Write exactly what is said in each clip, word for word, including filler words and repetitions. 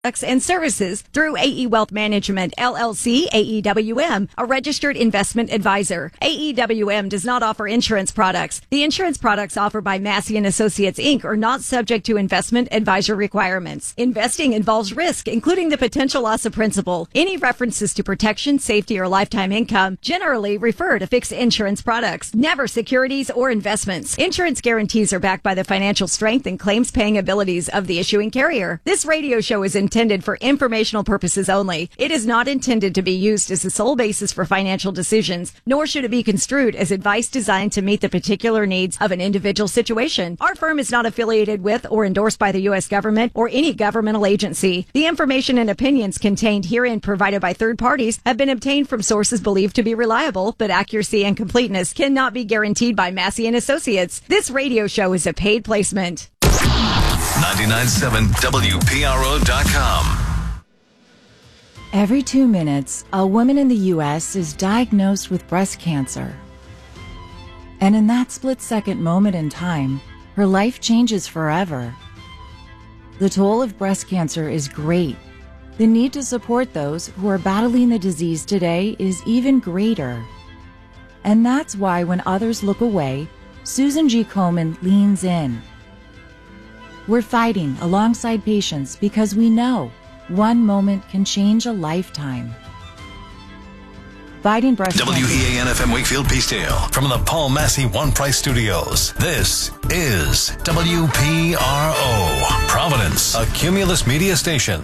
and services through A E Wealth Management, L L C, A E W M, a registered investment advisor. A E W M does not offer insurance products. The insurance products offered by Massey and Associates, Incorporated are not subject to investment advisor requirements. Investing involves risk, including the potential loss of principal. Any references to protection, safety, or lifetime income generally refer to fixed insurance products, never securities or investments. Insurance guarantees are backed by the financial strength and claims-paying abilities of the issuing carrier. This radio show is in intended for informational purposes only. It is not intended to be used as the sole basis for financial decisions, nor should it be construed as advice designed to meet the particular needs of an individual situation. Our firm is not affiliated with or endorsed by the U S government or any governmental agency. The information and opinions contained herein provided by third parties have been obtained from sources believed to be reliable, but accuracy and completeness cannot be guaranteed by Massey and Associates. This radio show is a paid placement. ninety-nine point seven W P R O dot com. Every two minutes, a woman in the U S is diagnosed with breast cancer. And in that split-second moment in time, her life changes forever. The toll of breast cancer is great. The need to support those who are battling the disease today is even greater. And that's why when others look away, Susan G. Komen leans in. We're fighting alongside patients because we know one moment can change a lifetime. Fighting breast W E A N F M Wakefield Peacedale from the Paul Massey One Price Studios. This is W P R O, Providence, a Cumulus Media station.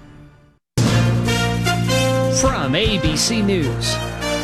From A B C News,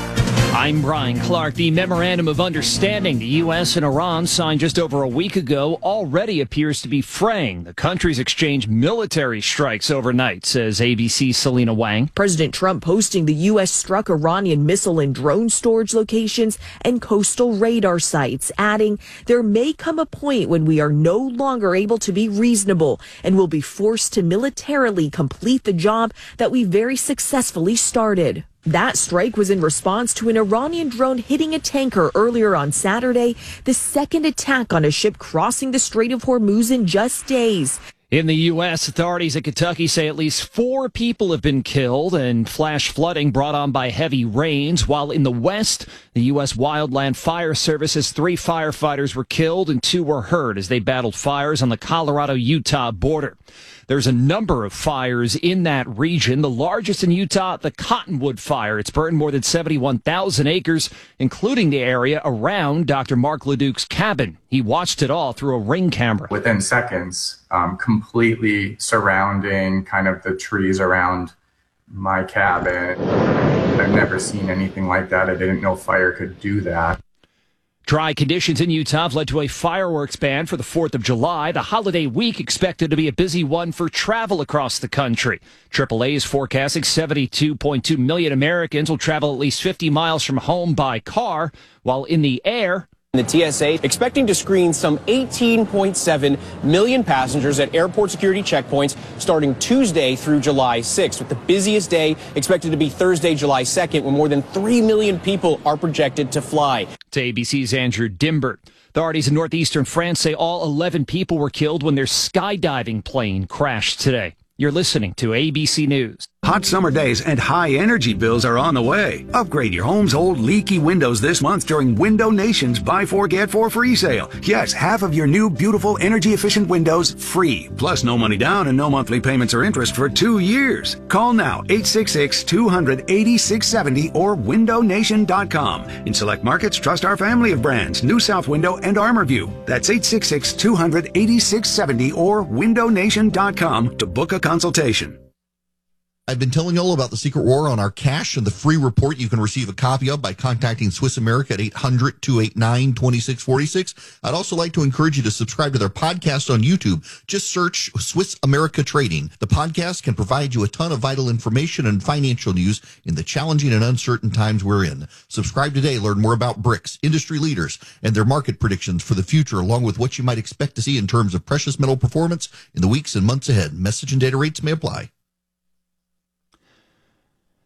I'm Brian Clark. The Memorandum of Understanding the U S and Iran signed just over a week ago already appears to be fraying. The countries exchanged military strikes overnight, says A B C's Selena Wang. President Trump posting the U S struck Iranian missile and drone storage locations and coastal radar sites, adding, there may come a point when we are no longer able to be reasonable and will be forced to militarily complete the job that we very successfully started. That strike was in response to an Iranian drone hitting a tanker earlier on Saturday, the second attack on a ship crossing the Strait of Hormuz in just days. In the U S, authorities in Kentucky say at least four people have been killed in flash flooding brought on by heavy rains, while in the West, the U S Wildland Fire Service says three firefighters were killed and two were hurt as they battled fires on the Colorado-Utah border. There's a number of fires in that region. The largest in Utah, the Cottonwood Fire. It's burned more than seventy-one thousand acres, including the area around Doctor Mark LeDuc's cabin. He watched it all through a Ring camera. Within seconds, um, completely surrounding kind of the trees around my cabin. I've never seen anything like that. I didn't know fire could do that. Dry conditions in Utah have led to a fireworks ban for the fourth of July. The holiday week expected to be a busy one for travel across the country. triple A is forecasting seventy-two point two million Americans will travel at least fifty miles from home by car, while in the air, the T S A expecting to screen some eighteen point seven million passengers at airport security checkpoints starting Tuesday through July sixth, with the busiest day expected to be Thursday, July second, when more than three million people are projected to fly. To A B C's Andrew Dimbert. Authorities in northeastern France say all eleven people were killed when their skydiving plane crashed today. You're listening to A B C News. Hot summer days and high energy bills are on the way. Upgrade your home's old leaky windows this month during Window Nation's Buy Four Get Four free sale. Yes, half of your new beautiful energy efficient windows free. Plus no money down and no monthly payments or interest for two years. Call now eight six six, two hundred, eighty-six seventy or window nation dot com. In select markets, trust our family of brands, New South Window and ArmorView. That's eight six six, two hundred, eighty-six seventy or window nation dot com to book a consultation. I've been telling you all about the secret war on our cash and the free report you can receive a copy of by contacting Swiss America at eight hundred, two eight nine, two six four six. I'd also like to encourage you to subscribe to their podcast on YouTube. Just search Swiss America Trading. The podcast can provide you a ton of vital information and financial news in the challenging and uncertain times we're in. Subscribe today. Learn more about BRICS, industry leaders, and their market predictions for the future, along with what you might expect to see in terms of precious metal performance in the weeks and months ahead. Message and data rates may apply.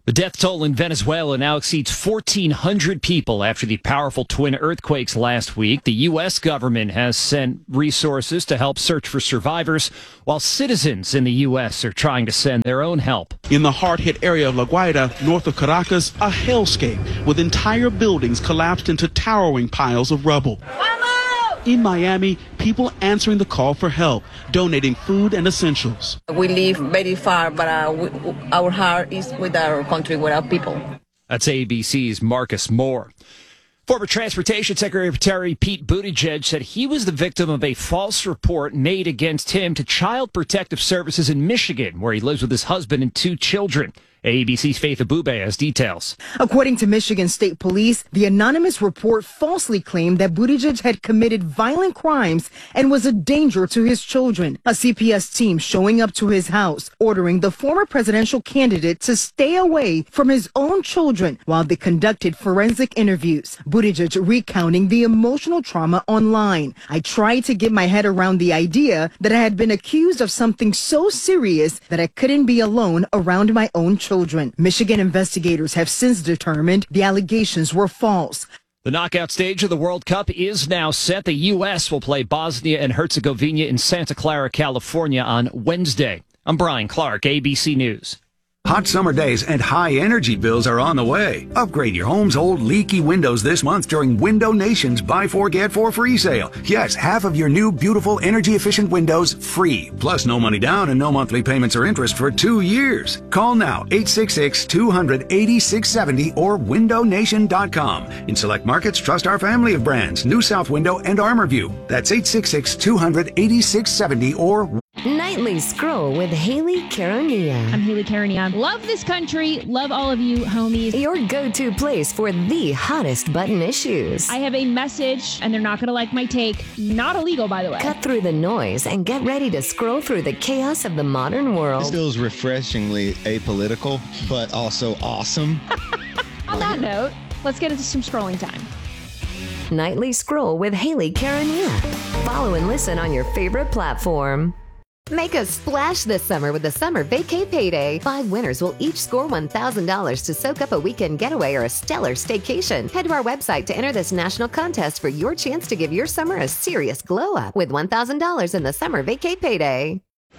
The death toll in Venezuela now exceeds fourteen hundred people after the powerful twin earthquakes last week. The U S government has sent resources to help search for survivors, while citizens in the U S are trying to send their own help. In the hard-hit area of La Guaira, north of Caracas, a hellscape with entire buildings collapsed into towering piles of rubble. In Miami, people answering the call for help, donating food and essentials. We live very far, but uh, we, our heart is with our country, with our people. That's A B C's Marcus Moore. Former Transportation Secretary Pete Buttigieg said he was the victim of a false report made against him to Child Protective Services in Michigan, where he lives with his husband and two children. A B C's Faith Abube has details. According to Michigan State Police, the anonymous report falsely claimed that Buttigieg had committed violent crimes and was a danger to his children. A C P S team showing up to his house, ordering the former presidential candidate to stay away from his own children while they conducted forensic interviews. Buttigieg recounting the emotional trauma online. I tried to get my head around the idea that I had been accused of something so serious that I couldn't be alone around my own children. Children. Michigan investigators have since determined the allegations were false. The knockout stage of the World Cup is now set. The U S will play Bosnia and Herzegovina in Santa Clara, California on Wednesday. I'm Brian Clark, A B C News. Hot summer days and high energy bills are on the way. Upgrade your home's old leaky windows this month during Window Nation's Buy Four Get Four free sale. Yes, half of your new beautiful energy efficient windows free. Plus no money down and no monthly payments or interest for two years. Call now eight six six, two hundred, eighty-six seventy or window nation dot com. In select markets, trust our family of brands, New South Window and Armorview. That's eight six six, two hundred, eighty-six seventy or Nightly Scroll with Haley Caronia. I'm Haley Caronia. Love this country. Love all of you, homies. Your go-to place for the hottest button issues. I have a message, and they're not going to like my take. Not illegal, by the way. Cut through the noise and get ready to scroll through the chaos of the modern world. This feels refreshingly apolitical, but also awesome. On that note, let's get into some scrolling time. Nightly Scroll with Haley Caronia. Follow and listen on your favorite platform. Make a splash this summer with the Summer Vacay Payday. Five winners will each score one thousand dollars to soak up a weekend getaway or a stellar staycation. Head to our website to enter this national contest for your chance to give your summer a serious glow up with one thousand dollars in the Summer Vacay Payday.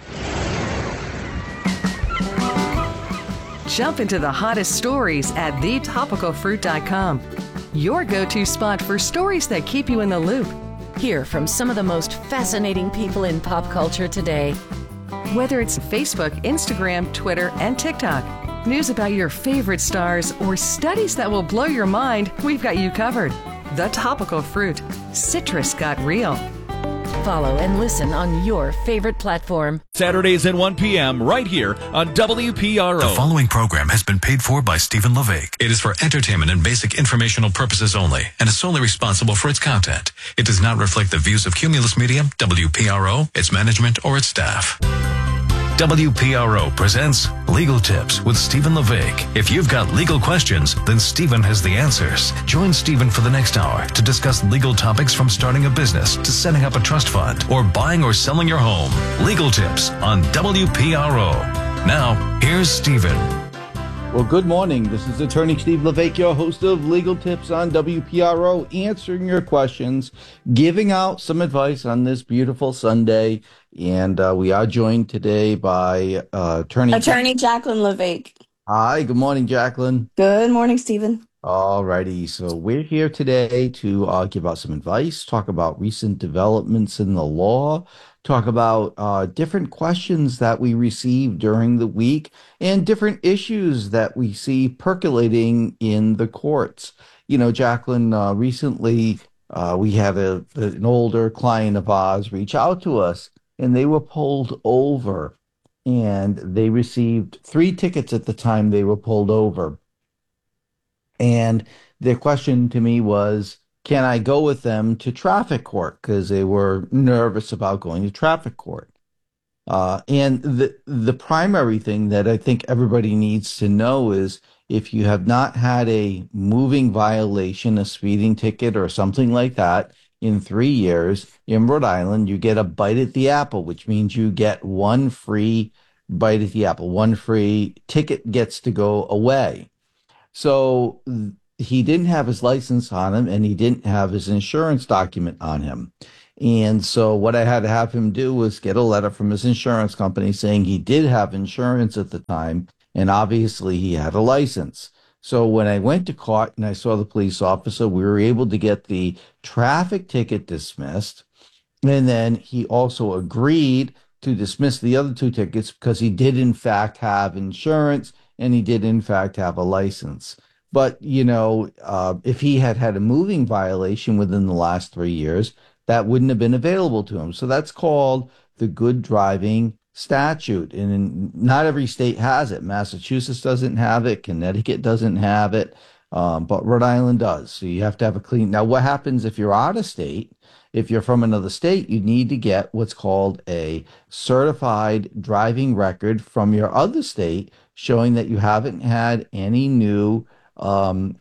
Jump into the hottest stories at the topical fruit dot com. Your go-to spot for stories that keep you in the loop. Hear from some of the most fascinating people in pop culture today. Whether it's Facebook, Instagram, Twitter, and TikTok, news about your favorite stars, or studies that will blow your mind, we've got you covered. The Topical Fruit. Citrus got real. Follow and listen on your favorite platform. Saturdays at one p.m. right here on W P R O. The following program has been paid for by Stephen LeVake. It is for entertainment and basic informational purposes only and is solely responsible for its content. It does not reflect the views of Cumulus Media, W P R O, its management, or its staff. W P R O presents Legal Tips with Stephen LeVake. If you've got legal questions, then Stephen has the answers. Join Stephen for the next hour to discuss legal topics from starting a business to setting up a trust fund or buying or selling your home. Legal Tips on W P R O. Now, here's Stephen. Well, good morning. This is Attorney Steve LeVake, your host of Legal Tips on W P R O, answering your questions, giving out some advice on this beautiful Sunday. And uh, we are joined today by uh, Attorney... Attorney Jacqueline LeVake. Hi, good morning, Jacqueline. Good morning, Stephen. All righty. So we're here today to uh, give out some advice, talk about recent developments in the law, talk about uh, different questions that we received during the week and different issues that we see percolating in the courts. You know, Jacqueline, uh, recently uh, we had a, an older client of ours reach out to us, and they were pulled over, and they received three tickets at the time they were pulled over. And their question to me was, can I go with them to traffic court? Because they were nervous about going to traffic court. Uh, and the the primary thing that I think everybody needs to know is if you have not had a moving violation, a speeding ticket or something like that in three years in Rhode Island, you get a bite at the apple, which means you get one free bite at the apple. One free ticket gets to go away. So he didn't have his license on him, and he didn't have his insurance document on him. And so what I had to have him do was get a letter from his insurance company saying he did have insurance at the time, and obviously he had a license. So when I went to court and I saw the police officer, we were able to get the traffic ticket dismissed. And then he also agreed to dismiss the other two tickets because he did in fact have insurance and he did in fact have a license. But, you know, uh, if he had had a moving violation within the last three years, that wouldn't have been available to him. So that's called the good driving statute. And in, not every state has it. Massachusetts doesn't have it. Connecticut doesn't have it. Um, but Rhode Island does. So you have to have a clean. Now, what happens if you're out of state? If you're from another state, you need to get what's called a certified driving record from your other state showing that you haven't had any new um,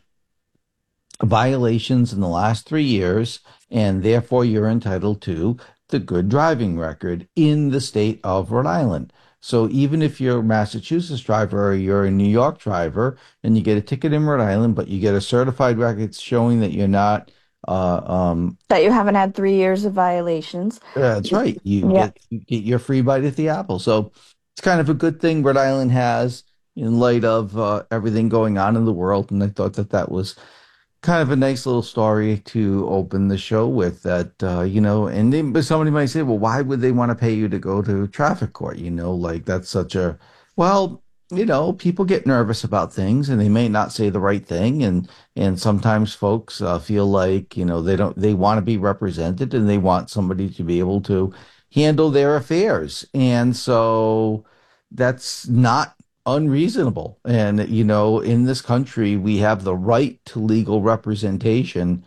violations in the last three years, and therefore you're entitled to the good driving record in the state of Rhode Island. So even if you're a Massachusetts driver or you're a New York driver and you get a ticket in Rhode Island, but you get a certified record showing that you're not uh, um, that you haven't had three years of violations. That's right. You, yeah. get, you get your free bite at the apple. So it's kind of a good thing Rhode Island has in light of uh, everything going on in the world. And I thought that that was kind of a nice little story to open the show with, that, uh, you know, and they, but somebody might say, well, why would they want to pay you to go to traffic court? You know, like that's such a, well, you know, people get nervous about things and they may not say the right thing. And, and sometimes folks uh, feel like, you know, they don't, they want to be represented and they want somebody to be able to handle their affairs. And so that's not unreasonable. And, you know, in this country, we have the right to legal representation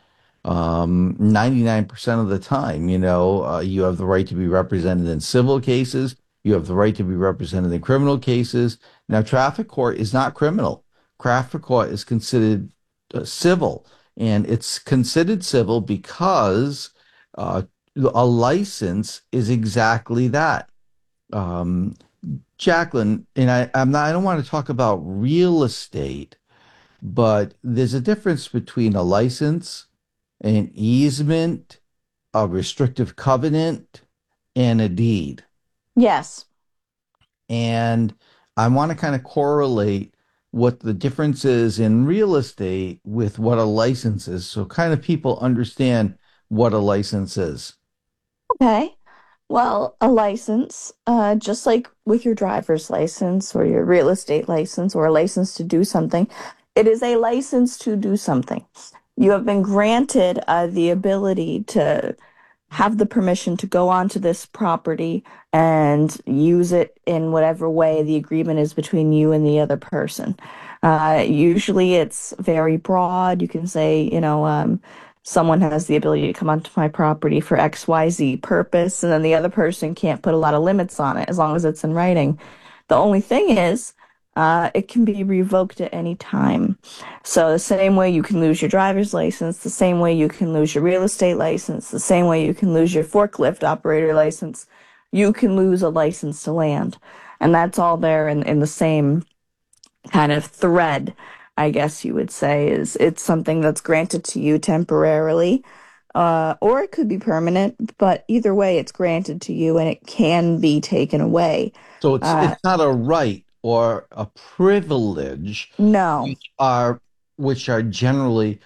um, ninety-nine percent of the time. You know, uh, you have the right to be represented in civil cases. You have the right to be represented in criminal cases. Now, traffic court is not criminal. Traffic court is considered uh, civil, and it's considered civil because uh, a license is exactly that. Um, Jacqueline, and I, I'm not, I don't want to talk about real estate, but there's a difference between a license, an easement, a restrictive covenant, and a deed. Yes. And I want to kind of correlate what the difference is in real estate with what a license is, so kind of people understand what a license is. Okay. Well, a license, uh, just like with your driver's license or your real estate license or a license to do something, it is a license to do something. You have been granted uh, the ability to have the permission to go onto this property and use it in whatever way the agreement is between you and the other person. Uh, usually it's very broad. You can say, you know, um, someone has the ability to come onto my property for X Y Z purpose, and then the other person can't put a lot of limits on it as long as it's in writing. The only thing is, uh, it can be revoked at any time. So the same way you can lose your driver's license, the same way you can lose your real estate license, the same way you can lose your forklift operator license, you can lose a license to land. And that's all there in, in the same kind of thread, I guess you would say. Is it's something that's granted to you temporarily, uh, or it could be permanent, but either way, it's granted to you and it can be taken away. So it's Uh, it's not a right or a privilege. No. Which are which are generally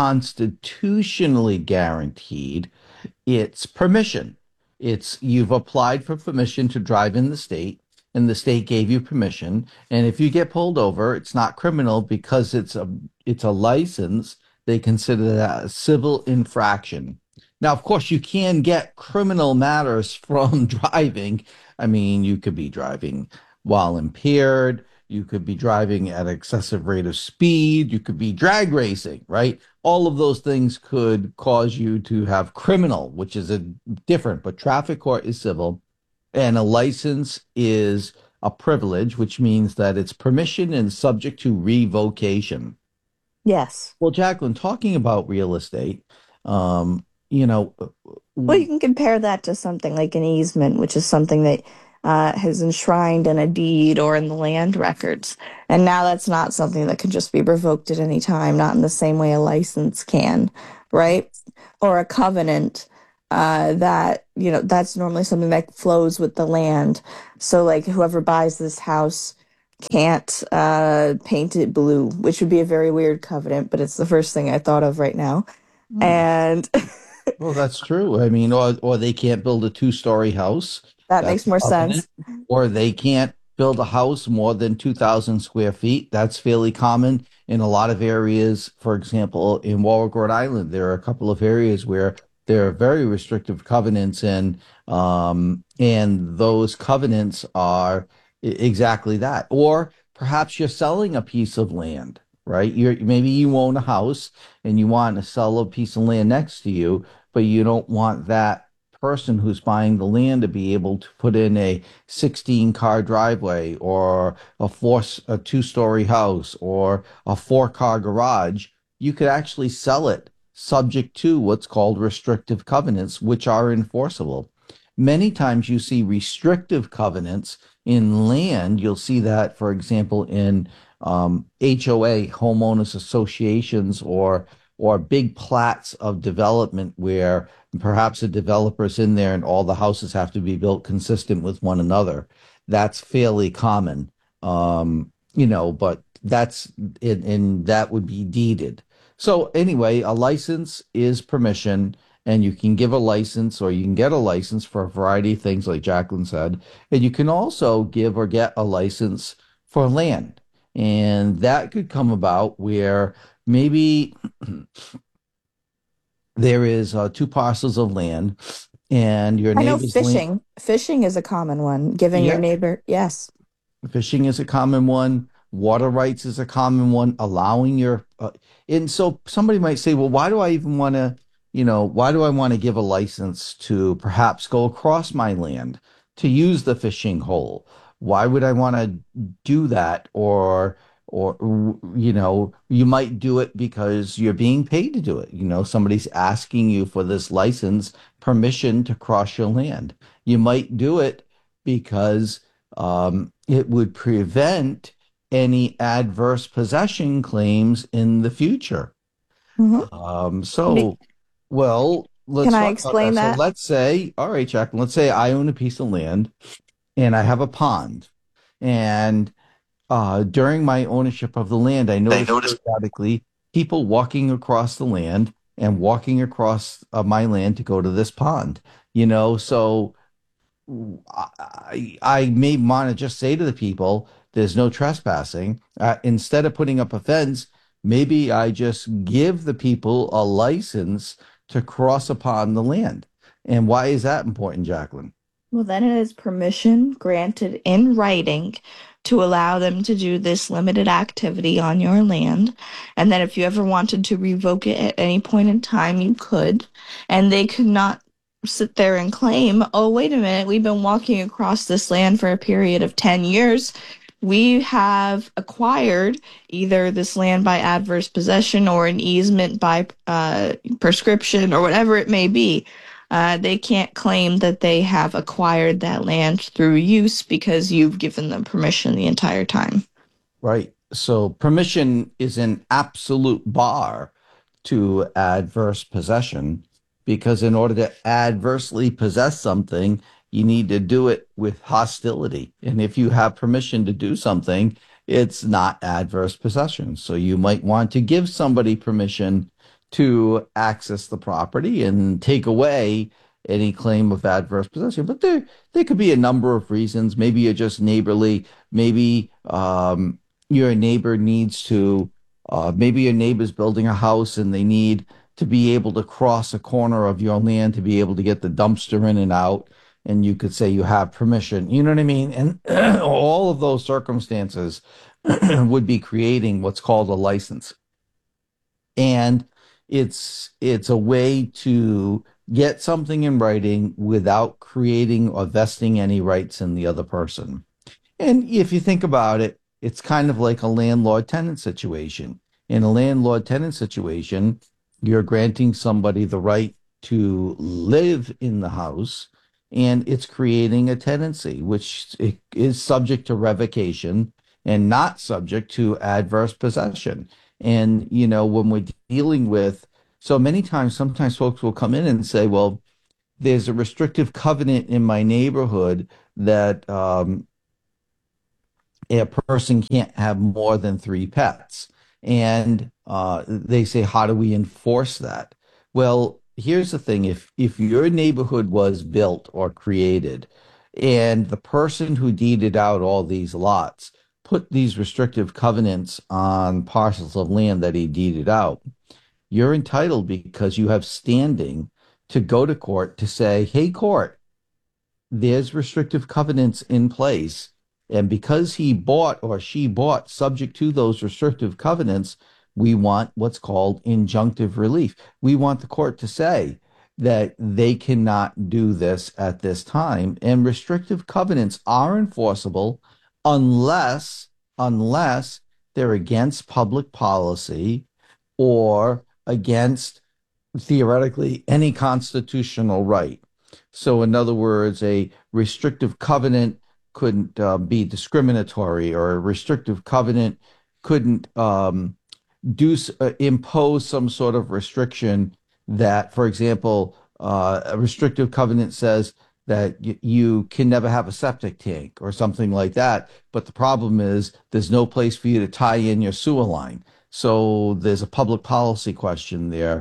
constitutionally guaranteed. It's permission. It's you've applied for permission to drive in the state, and the state gave you permission. And if you get pulled over, it's not criminal because it's a it's a license. They consider that a civil infraction. Now, of course, you can get criminal matters from driving. I mean, you could be driving while impaired. You could be driving at an excessive rate of speed. You could be drag racing, right? All of those things could cause you to have criminal, which is a different, but traffic court is civil. And a license is a privilege, which means that it's permission and subject to revocation. Yes. Well, Jacqueline, talking about real estate, um, you know, Well, you can compare that to something like an easement, which is something that uh, is enshrined in a deed or in the land records. And now that's not something that can just be revoked at any time, not in the same way a license can, right? Or a covenant uh, that, you know, that's normally something that flows with the land. So like whoever buys this house can't uh, paint it blue, which would be a very weird covenant, but it's the first thing I thought of right now. Mm. And well, that's true. I mean, or or they can't build a two-story house. that That's makes more a covenant. sense. Or they can't build a house more than two thousand square feet. That's fairly common in a lot of areas. For example, in Warwick, Rhode Island, there are a couple of areas where there are very restrictive covenants, and um, and those covenants are e- exactly that. Or perhaps you're selling a piece of land, right? You're maybe you own a house and you want to sell a piece of land next to you, but you don't want that person who's buying the land to be able to put in a sixteen car driveway or a four a two-story house or a four-car garage. You could actually sell it subject to what's called restrictive covenants, which are enforceable. Many times you see restrictive covenants in land. You'll see that, for example, in um, H O A, homeowners associations, or or big plats of development where perhaps a developer's in there and all the houses have to be built consistent with one another. That's fairly common, um, you know, but that's in, in that would be deeded. So anyway, a license is permission, and you can give a license or you can get a license for a variety of things, like Jacqueline said. And you can also give or get a license for land. And that could come about where maybe there is uh, two parcels of land and your I know neighbor's fishing. land. Fishing is a common one. Giving Yeah. your neighbor, yes. Fishing is a common one. Water rights is a common one. Allowing your, uh, and so somebody might say, well, why do I even want to, you know, why do I want to give a license to perhaps go across my land to use the fishing hole? Why would I want to do that? Or, or, you know, you might do it because you're being paid to do it. You know, somebody's asking you for this license, permission to cross your land. You might do it because um, it would prevent any adverse possession claims in the future. Mhm. Um, so, well, let's Can I talk about explain that. that? So let's say, all right, Jacqueline, let's say I own a piece of land and I have a pond. And uh, during my ownership of the land, I noticed periodically people walking across the land and walking across uh, my land to go to this pond. You know, so I, I may want to just say to the people, there's no trespassing. Uh, instead of putting up a fence, maybe I just give the people a license to cross upon the land. And why is that important, Jacqueline? Well, then it is permission granted in writing to allow them to do this limited activity on your land. And that if you ever wanted to revoke it at any point in time, you could. And they could not sit there and claim, oh, wait a minute, we've been walking across this land for a period of ten years. We have acquired either this land by adverse possession or an easement by uh, prescription or whatever it may be. Uh, they can't claim that they have acquired that land through use because you've given them permission the entire time. Right. So permission is an absolute bar to adverse possession, because in order to adversely possess something, you need to do it with hostility. And if you have permission to do something, it's not adverse possession. So you might want to give somebody permission to access the property and take away any claim of adverse possession. But there, there could be a number of reasons. Maybe you're just neighborly. Maybe um, your neighbor needs to, uh, maybe your neighbor's building a house and they need to be able to cross a corner of your land to be able to get the dumpster in and out. And you could say you have permission. You know what I mean? And all of those circumstances would be creating what's called a license. And it's it's a way to get something in writing without creating or vesting any rights in the other person. And if you think about it, it's kind of like a landlord-tenant situation. In a landlord-tenant situation, you're granting somebody the right to live in the house, and it's creating a tenancy, which is subject to revocation and not subject to adverse possession. And, you know, when we're dealing with, so many times, sometimes folks will come in and say, well, there's a restrictive covenant in my neighborhood that um, a person can't have more than three pets. And uh, they say, how do we enforce that? Well, here's the thing. If if your neighborhood was built or created and the person who deeded out all these lots put these restrictive covenants on parcels of land that he deeded out, you're entitled because you have standing to go to court to say, hey, court, there's restrictive covenants in place. And because he bought or she bought subject to those restrictive covenants, we want what's called injunctive relief. We want the court to say that they cannot do this at this time. And restrictive covenants are enforceable unless, unless they're against public policy or against, theoretically, any constitutional right. So in other words, a restrictive covenant couldn't uh, be discriminatory, or a restrictive covenant couldn't um, do uh, impose some sort of restriction that, for example, uh, a restrictive covenant says that y- you can never have a septic tank or something like that. But the problem is there's no place for you to tie in your sewer line. So there's a public policy question there.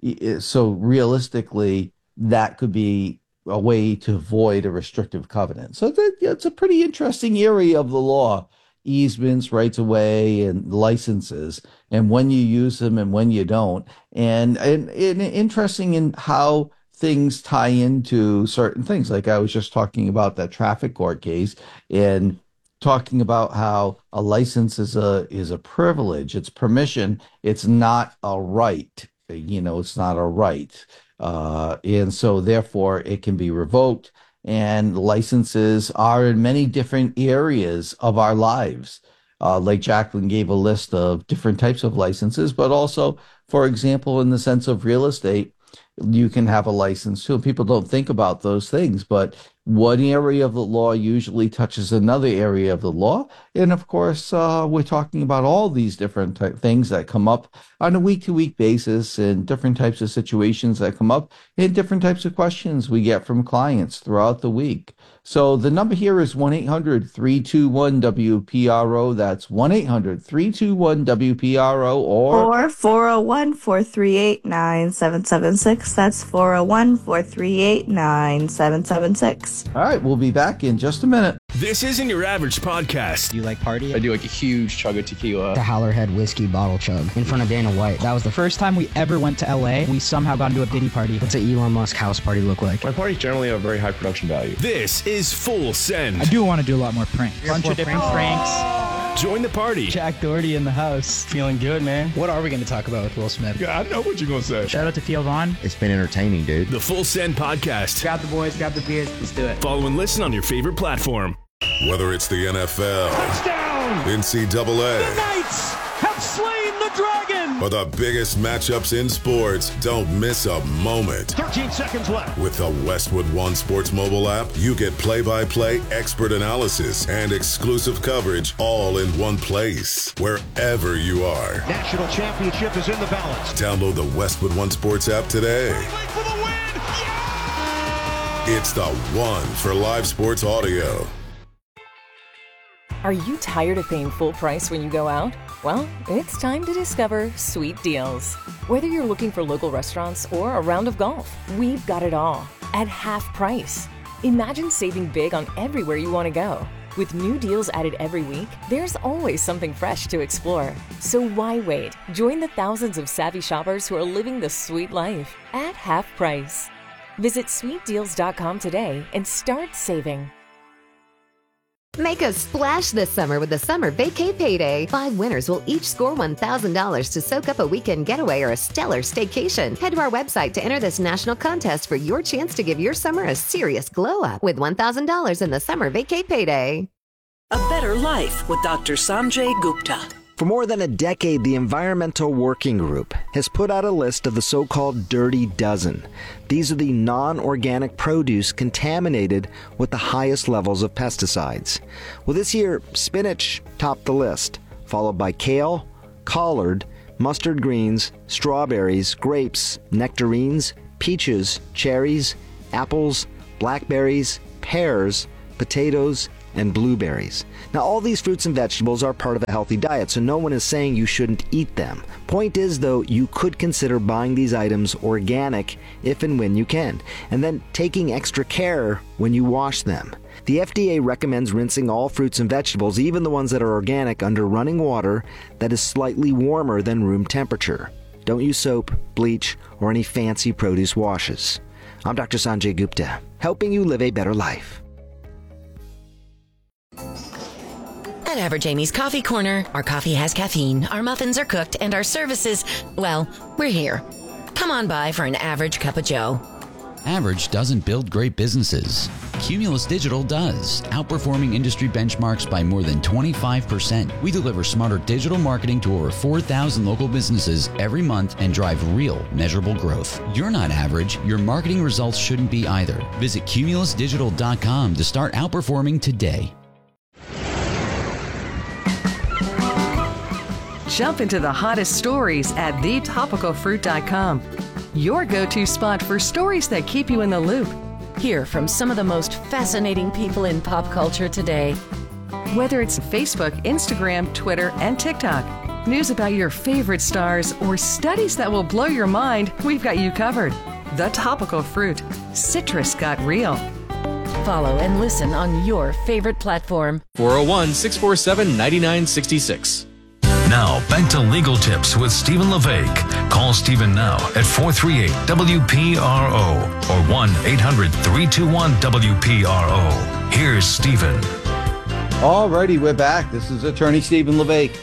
So realistically, that could be a way to avoid a restrictive covenant. So that, it's a pretty interesting area of the law, easements, rights of way, and licenses, and when you use them and when you don't. And, and, and interesting in how things tie into certain things. Like I was just talking about that traffic court case and talking about how a license is a is a privilege. It's permission. It's not a right. You know, it's not a right. Uh, and so therefore it can be revoked, and licenses are in many different areas of our lives. Uh, like Jacqueline gave a list of different types of licenses, but also, for example, in the sense of real estate, you can have a license too. People don't think about those things, but one area of the law usually touches another area of the law. And of course, uh, we're talking about all these different ty- things that come up on a week-to-week basis, and different types of situations that come up, and different types of questions we get from clients throughout the week. So the number here is one eight hundred three two one W P R O. That's one eight hundred three two one W P R O, or... Or four oh one, four three eight, nine seven seven six. That's four oh one, four three eight, nine seven seven six. All right, we'll be back in just a minute. This isn't your average podcast. Do you like party? I do like a huge chug of tequila. The Howlerhead whiskey bottle chug in front of Dana White. That was the first time we ever went to L A. We somehow got into a Diddy party. What's an Elon Musk house party look like? My parties generally have very high production value. This is Full Send. I do want to do a lot more pranks. A bunch of different pranks. Join the party. Jack Doherty in the house. Feeling good, man. What are we going to talk about with Will Smith? Yeah, I know what you're going to say. Shout out to Theo Vaughn. It's been entertaining, dude. The Full Send Podcast. Grab the boys, grab the beers, let's do it. Follow and listen on your favorite platform. Whether it's the N F L, touchdown, N C double A, the Knights have slain the dragon, or the biggest matchups in sports, don't miss a moment. thirteen seconds left. With the Westwood One Sports mobile app, you get play-by-play, expert analysis, and exclusive coverage all in one place, wherever you are. National championship is in the balance. Download the Westwood One Sports app today. For the win. Yeah! It's the one for live sports audio. Are you tired of paying full price when you go out? Well, it's time to discover Sweet Deals. Whether you're looking for local restaurants or a round of golf, we've got it all at half price. Imagine saving big on everywhere you want to go. With new deals added every week, there's always something fresh to explore. So why wait? Join the thousands of savvy shoppers who are living the sweet life at half price. Visit sweet deals dot com today and start saving. Make a splash this summer with the Summer Vacay Payday. Five winners will each score one thousand dollars to soak up a weekend getaway or a stellar staycation. Head to our website to enter this national contest for your chance to give your summer a serious glow-up with one thousand dollars in the Summer Vacay Payday. A better life with Doctor Sanjay Gupta. For more than a decade, the Environmental Working Group has put out a list of the so-called Dirty Dozen. These are the non-organic produce contaminated with the highest levels of pesticides. Well, this year, spinach topped the list, followed by kale, collard, mustard greens, strawberries, grapes, nectarines, peaches, cherries, apples, blackberries, pears, potatoes, and blueberries. Now, all these fruits and vegetables are part of a healthy diet, so no one is saying you shouldn't eat them. Point is, though, you could consider buying these items organic if and when you can, and then taking extra care when you wash them. The F D A recommends rinsing all fruits and vegetables, even the ones that are organic, under running water that is slightly warmer than room temperature. Don't use soap, bleach, or any fancy produce washes. I'm Doctor Sanjay Gupta, helping you live a better life. At Average Amy's Coffee Corner, our coffee has caffeine, our muffins are cooked, and our services, well, we're here. Come on by for an average cup of joe. Average doesn't build great businesses. Cumulus Digital does, outperforming industry benchmarks by more than twenty-five percent. We deliver smarter digital marketing to over four thousand local businesses every month and drive real, measurable growth. You're not average. Your marketing results shouldn't be either. Visit cumulus digital dot com to start outperforming today. Jump into the hottest stories at the topical fruit dot com. Your go-to spot for stories that keep you in the loop. Hear from some of the most fascinating people in pop culture today. Whether it's Facebook, Instagram, Twitter, and TikTok, news about your favorite stars, or studies that will blow your mind, we've got you covered. The Topical Fruit. Citrus got real. Follow and listen on your favorite platform. four oh one, six four seven, nine nine six six. Now, back to Legal Tips with Stephen LeVake. Call Stephen now at four three eight W P R O or one eight hundred, three two one, W P R O. Here's Stephen. All righty, we're back. This is Attorney Stephen LeVake.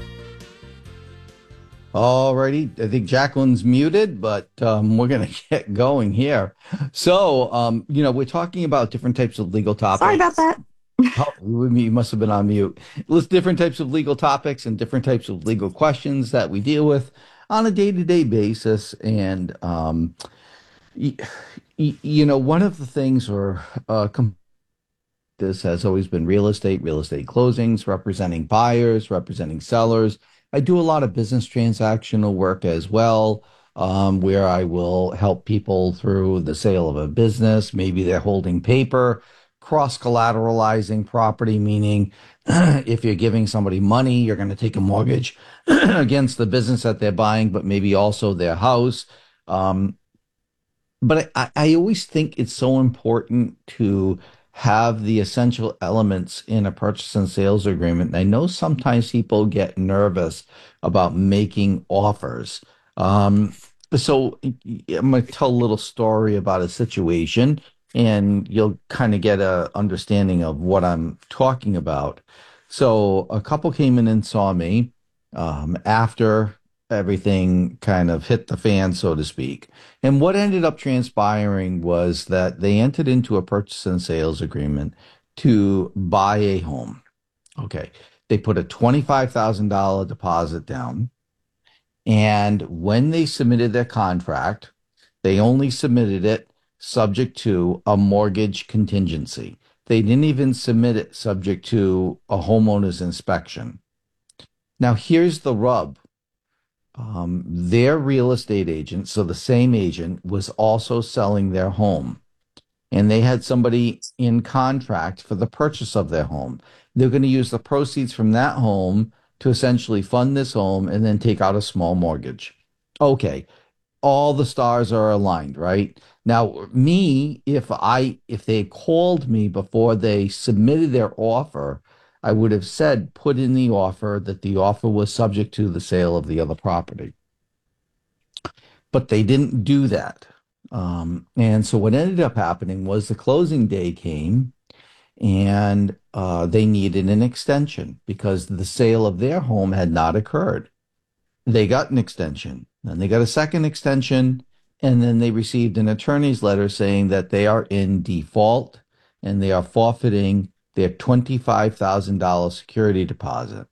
All righty, I think Jacqueline's muted, but um, we're going to get going here. So, um, you know, we're talking about different types of legal topics. Sorry about that. Oh, you must have been on mute. List different types of legal topics and different types of legal questions that we deal with on a day-to-day basis. And, um, y- y- you know, one of the things or uh, com- this has always been real estate, real estate closings, representing buyers, representing sellers. I do a lot of business transactional work as well, um, where I will help people through the sale of a business. Maybe they're holding paper, cross-collateralizing property, meaning if you're giving somebody money, you're going to take a mortgage against the business that they're buying, but maybe also their house. Um, but I, I always think it's so important to have the essential elements in a purchase and sales agreement. And I know sometimes people get nervous about making offers. Um, so I'm going to tell a little story about a situation, and you'll kind of get a understanding of what I'm talking about. So a couple came in and saw me um, after everything kind of hit the fan, so to speak. And what ended up transpiring was that they entered into a purchase and sales agreement to buy a home. Okay. They put a twenty-five thousand dollars deposit down. And when they submitted their contract, they only submitted it subject to a mortgage contingency. They didn't even submit it subject to a homeowner's inspection. Now, here's the rub. Um, their real estate agent, so the same agent, was also selling their home. And they had somebody in contract for the purchase of their home. They're going to use the proceeds from that home to essentially fund this home and then take out a small mortgage. Okay, all the stars are aligned, right? Now, me, if I if they called me before they submitted their offer, I would have said, put in the offer that the offer was subject to the sale of the other property. But they didn't do that. Um, and so what ended up happening was the closing day came and uh, they needed an extension because the sale of their home had not occurred. They got an extension, then they got a second extension, and then they received an attorney's letter saying that they are in default and they are forfeiting their twenty-five thousand dollars security deposit.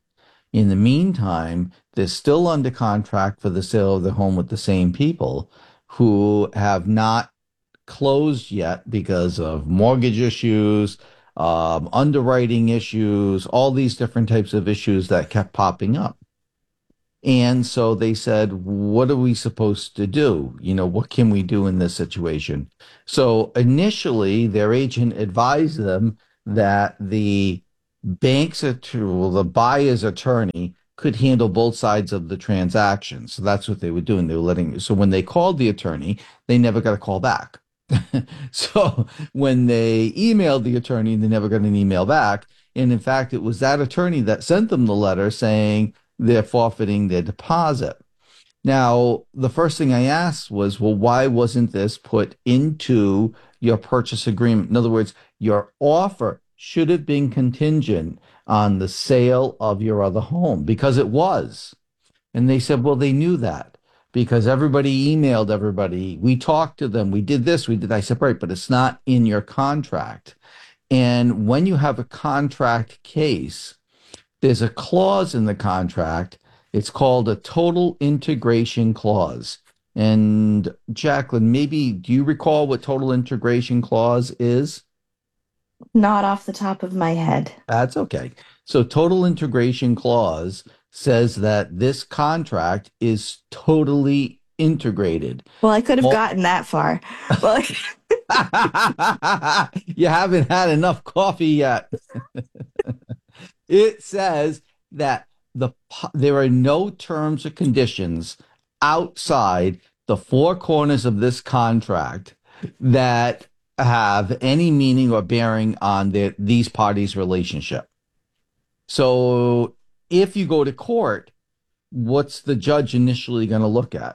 In the meantime, they're still under contract for the sale of the home with the same people who have not closed yet because of mortgage issues, um, underwriting issues, all these different types of issues that kept popping up. And so they said, what are we supposed to do? You know, what can we do in this situation? So initially, their agent advised them that the bank's attorney, well, the buyer's attorney could handle both sides of the transaction. So that's what they were doing. They were letting, so when they called the attorney, they never got a call back. So when they emailed the attorney, they never got an email back. And in fact, it was that attorney that sent them the letter saying they're forfeiting their deposit. Now, the first thing I asked was, well, why wasn't this put into your purchase agreement? In other words, your offer should have been contingent on the sale of your other home, because it was. And they said, well, they knew that because everybody emailed everybody. We talked to them. We did this. We did. I said, right, but it's not in your contract. And when you have a contract case, there's a clause in the contract. It's called a total integration clause. And Jacqueline, maybe do you recall what total integration clause is? Not off the top of my head. That's okay. So total integration clause says that this contract is totally integrated. Well, I could have Well- gotten that far. Well, You haven't had enough coffee yet. It says that the po- there are no terms or conditions outside the four corners of this contract that have any meaning or bearing on the, these parties' relationship. So if you go to court, what's the judge initially going to look at?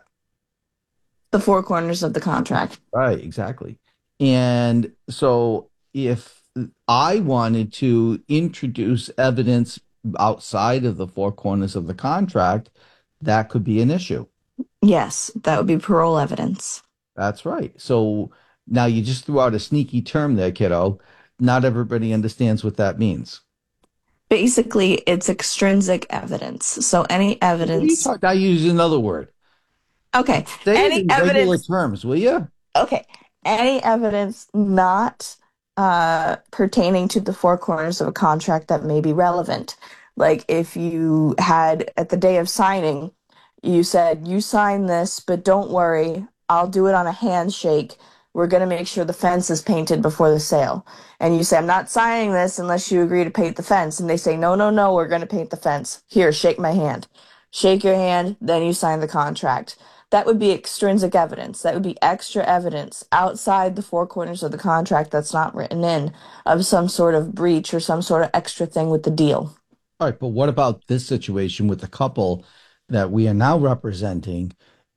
the four corners of the contract. Right, exactly. And so if I wanted to introduce evidence outside of the four corners of the contract, that could be an issue. Yes, that would be parole evidence. That's right. So now you just threw out a sneaky term there, kiddo. Not everybody understands what that means. Basically, it's extrinsic evidence. So any evidence. I use another word. Okay. Say any it in regular evidence. terms, will you? Okay. Any evidence not uh, pertaining to the four corners of a contract that may be relevant. Like if you had, at the day of signing, you said, you sign this, but don't worry, I'll do it on a handshake. We're going to make sure the fence is painted before the sale. And you say, I'm not signing this unless you agree to paint the fence. And they say, no, no, no, we're going to paint the fence. Here, shake my hand. Shake your hand, then you sign the contract. That would be extrinsic evidence. That would be extra evidence outside the four corners of the contract that's not written in of some sort of breach or some sort of extra thing with the deal. All right, but what about this situation with the couple that we are now representing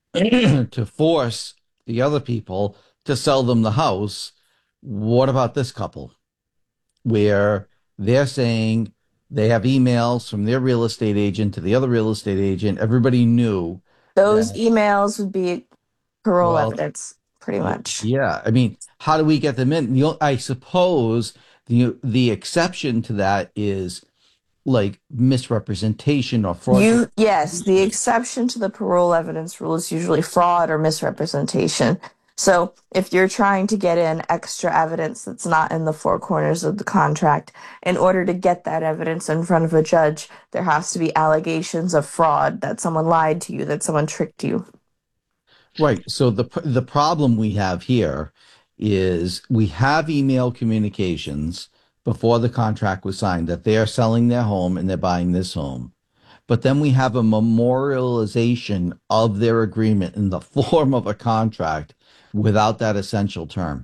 to force the other people to sell them the house? What about this couple where they're saying they have emails from their real estate agent to the other real estate agent? Everybody knew. Those emails would be parole Well, evidence, pretty much. Yeah, I mean, how do we get them in? You know, I suppose the the exception to that is like misrepresentation or fraud. You yes, the exception to the parole evidence rule is usually fraud or misrepresentation. So if you're trying to get in extra evidence that's not in the four corners of the contract, in order to get that evidence in front of a judge, there has to be allegations of fraud, that someone lied to you, that someone tricked you. Right. So the the problem we have here is we have email communications before the contract was signed that they are selling their home and they're buying this home. But then we have a memorialization of their agreement in the form of a contract without that essential term.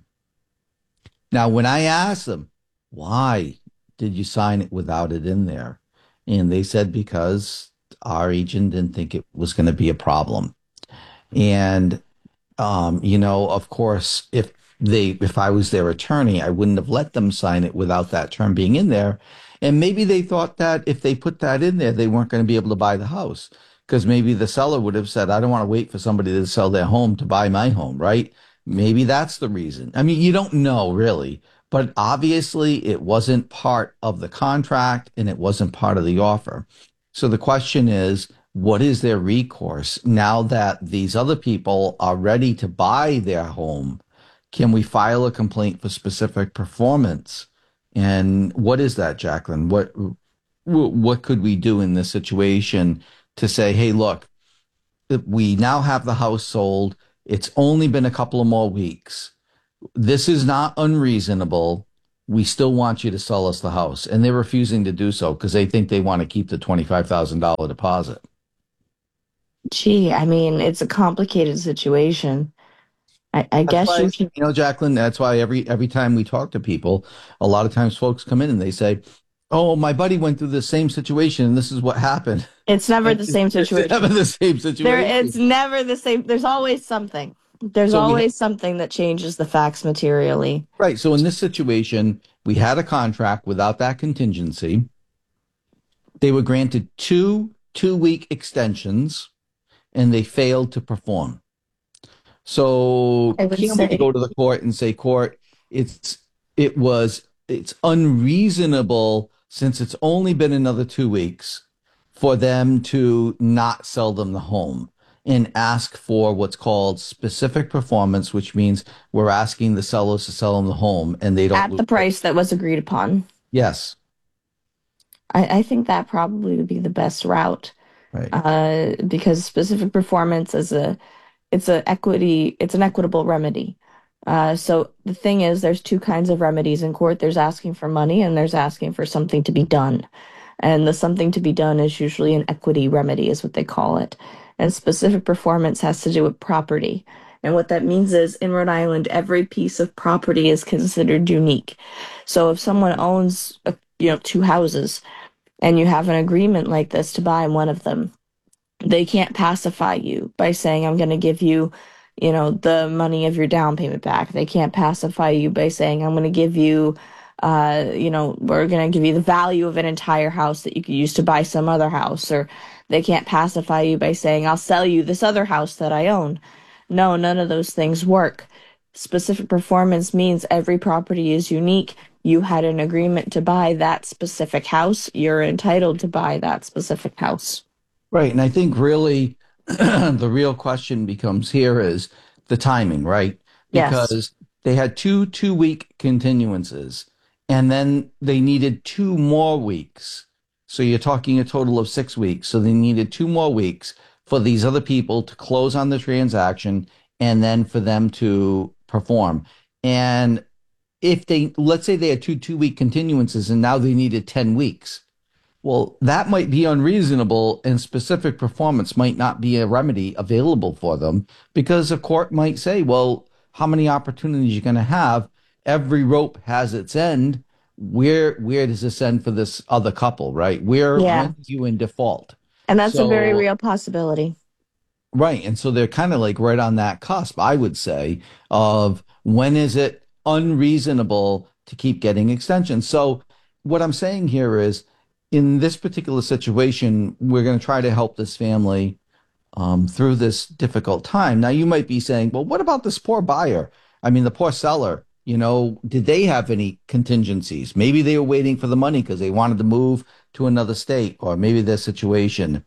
Now, when I asked them, why did you sign it without it in there? And they said, because our agent didn't think it was going to be a problem. And, um, you know, of course, if they, if I was their attorney, I wouldn't have let them sign it without that term being in there. And maybe they thought that if they put that in there, they weren't going to be able to buy the house. Because maybe the seller would have said, I don't want to wait for somebody to sell their home to buy my home, right? Maybe that's the reason. I mean, you don't know really, but obviously it wasn't part of the contract and it wasn't part of the offer. So the question is, what is their recourse now that these other people are ready to buy their home? Can we file a complaint for specific performance? And what is that, Jacqueline? What what could we do in this situation to say, hey, look, we now have the house sold. It's only been a couple of more weeks. This is not unreasonable. We still want you to sell us the house. And they're refusing to do so because they think they want to keep the twenty-five thousand dollars deposit. Gee, I mean, it's a complicated situation. I, I guess why, you should. You know, Jacqueline, that's why every every time we talk to people, a lot of times folks come in and they say, oh, my buddy went through the same situation and this is what happened. It's never the same situation. It's never the same situation. There, it's never the same. There's always something. There's So we- always something that changes the facts materially. Right. So in this situation, we had a contract without that contingency. They were granted two two-week extensions, and they failed to perform. So I would can say- we go to the court and say, court, it's it was it's unreasonable since it's only been another two weeks for them to not sell them the home and ask for what's called specific performance, which means we're asking the sellers to sell them the home and they don't At the price that was agreed upon. Yes. I, I think that probably would be the best route. Right. Uh, because specific performance is a, it's a equity, it's an equitable remedy. Uh, so the thing is, there's two kinds of remedies in court. There's asking for money and there's asking for something to be done. And the something to be done is usually an equity remedy, is what they call it. And specific performance has to do with property. And what that means is, in Rhode Island, every piece of property is considered unique. So if someone owns, a, you know, two houses, and you have an agreement like this to buy one of them, they can't pacify you by saying, I'm going to give you, you know, the money of your down payment back. They can't pacify you by saying, I'm going to give you, uh, you know, we're going to give you the value of an entire house that you could use to buy some other house. Or they can't pacify you by saying, I'll sell you this other house that I own. No, none of those things work. Specific performance means every property is unique. You had an agreement to buy that specific house. You're entitled to buy that specific house. Right. And I think really the real question becomes here is the timing, right? Yes. Because they had two two-week continuances, and then they needed two more weeks. So you're talking a total of six weeks. So they needed two more weeks for these other people to close on the transaction and then for them to perform. And if they, let's say they had two two-week continuances and now they needed ten weeks. Well, that might be unreasonable, and specific performance might not be a remedy available for them, because a court might say, well, how many opportunities are you going to have? Every rope has its end. Where where does this end for this other couple, right? Where Yeah. when are you in default? And that's a very So- real possibility. Right. And so they're kind of like right on that cusp, I would say, of when is it unreasonable to keep getting extensions. So what I'm saying here is, in this particular situation, we're going to try to help this family um, through this difficult time. Now, you might be saying, well, what about this poor buyer? I mean, the poor seller, you know, did they have any contingencies? Maybe they were waiting for the money because they wanted to move to another state, or maybe their situation.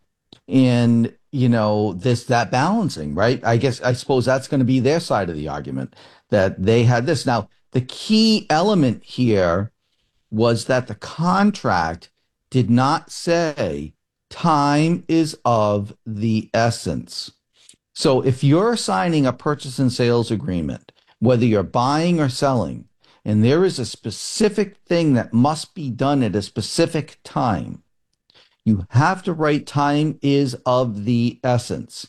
And, you know, this, that balancing, right? I guess, I suppose that's going to be their side of the argument, that they had this. Now, the key element here was that the contract did not say time is of the essence. So if you're signing a purchase and sales agreement, whether you're buying or selling, and there is a specific thing that must be done at a specific time, you have to write time is of the essence.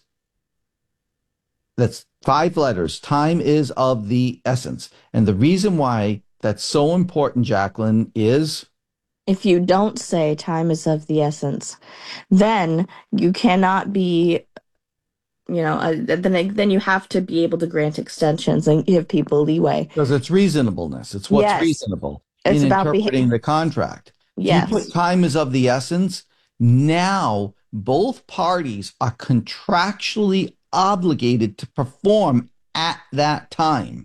That's five letters. Time is of the essence. And the reason why that's so important, Jacqueline, is If you don't say time is of the essence, then you cannot be, you know, uh, then then you have to be able to grant extensions and give people leeway. because it's reasonableness. It's what's Yes. reasonable It's in about interpreting behavior. the contract. If Yes. you put time is of the essence, now both parties are contractually obligated to perform at that time.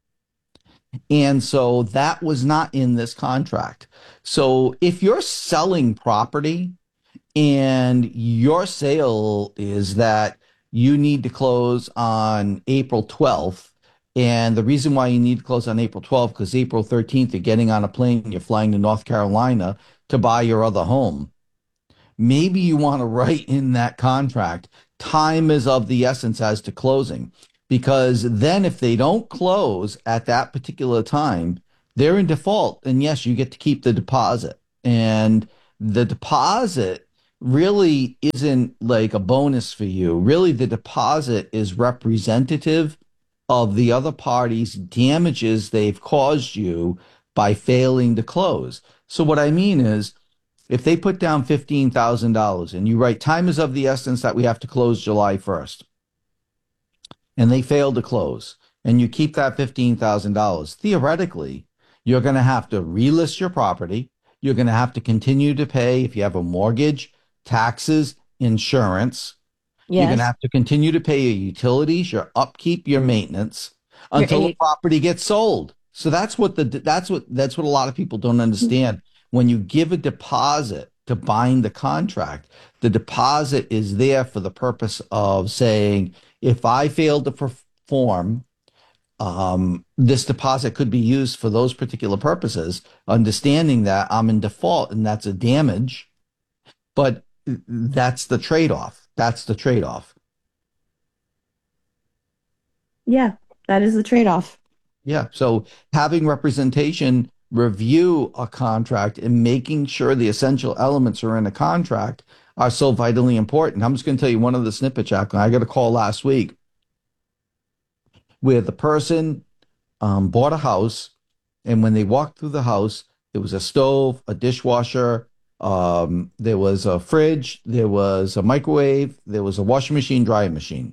And so that was not in this contract. So if you're selling property and your sale is that you need to close on April twelfth. And the reason why you need to close on April twelfth, because April thirteenth, you're getting on a plane, you're flying to North Carolina to buy your other home. Maybe you want to write in that contract, time is of the essence as to closing. Because then if they don't close at that particular time, they're in default. And yes, you get to keep the deposit. And the deposit really isn't like a bonus for you. Really, the deposit is representative of the other party's damages they've caused you by failing to close. So what I mean is, if they put down fifteen thousand dollars and you write time is of the essence that we have to close July first, and they fail to close, and you keep that fifteen thousand dollars, theoretically, you're going to have to relist your property. You're going to have to continue to pay, if you have a mortgage, taxes, insurance. Yes. You're going to have to continue to pay your utilities, your upkeep, your maintenance until the property gets sold. So that's what the that's what that's what a lot of people don't understand. When you give a deposit to bind the contract, the deposit is there for the purpose of saying, if I fail to perform, um, this deposit could be used for those particular purposes, understanding that I'm in default and that's a damage, but that's the trade-off. That's the trade-off. Yeah, that is the trade-off. Yeah. So having representation review a contract and making sure the essential elements are in a contract are so vitally important. I'm just going to tell you one of the snippet, Jacqueline. I got a call last week where the person um, bought a house, and when they walked through the house, there was a stove, a dishwasher, um, there was a fridge, there was a microwave, there was a washing machine, drying machine.